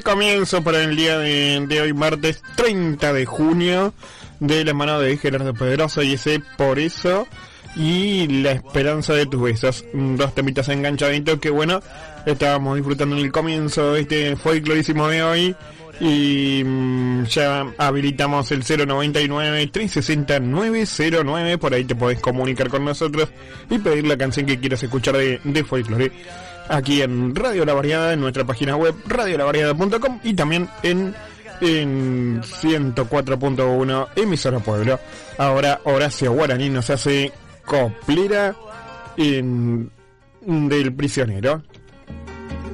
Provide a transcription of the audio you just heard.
Comienzo para el día de hoy, martes 30 de junio, de la mano de Gerardo Pedroso y ese Por Eso y La Esperanza de Tus Besos. Dos temitas enganchaditos que bueno, estábamos disfrutando en el comienzo de este folclorísimo de hoy. Y ya habilitamos el 099-360-909. Por ahí te podés comunicar con nosotros y pedir la canción que quieras escuchar de folclore. Aquí en Radio La Variada, en nuestra página web radiolavariada.com y también en 104.1 Emisora Pueblo. Ahora Horacio Guaraní nos hace coplera del Prisionero.